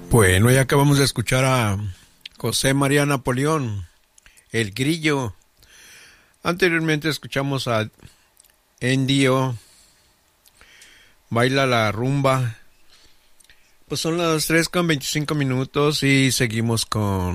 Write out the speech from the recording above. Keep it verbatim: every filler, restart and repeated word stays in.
Bueno, ya acabamos de escuchar a José María Napoleón, El Grillo. Anteriormente escuchamos a Endio, Baila la Rumba. Pues son las tres con veinticinco minutos y seguimos con